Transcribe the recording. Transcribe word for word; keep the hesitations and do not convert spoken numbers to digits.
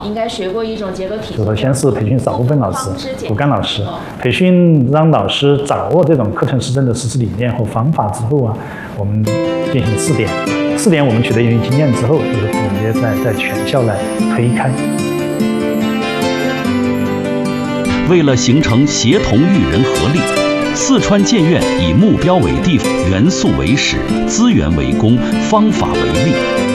应该学过一种结构体系。 首先是培训少部分老师、骨干老师，培训让老师掌握这种课程施政的实施理念和方法之后啊，我们进行试点，试点我们取得一定经验之后，就是直接在在全校来推开。 为了形成协同育人合力，四川建院以目标为地，元素为始，资源为公，方法为例。